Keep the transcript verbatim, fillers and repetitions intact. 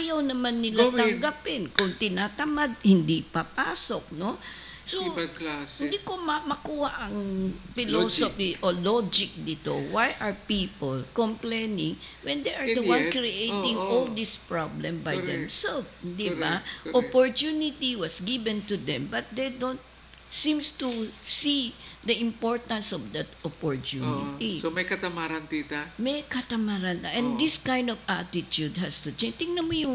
ayaw naman nila Gawin. tanggapin. Kung tinatamad, hindi papasok, no? So, Ibang klase. hindi ko ma- makuha ang philosophy o logic dito. Why are people complaining when they are the And one yet, creating oo, all oo. this problem by Correct. themselves? Di ba? Correct, correct. Opportunity was given to them, but they don't seems to see the importance of that Oo. opportunity. So may katamaran, tita? May katamaran na. And Oo. this kind of attitude has to change. Tingnan mo yung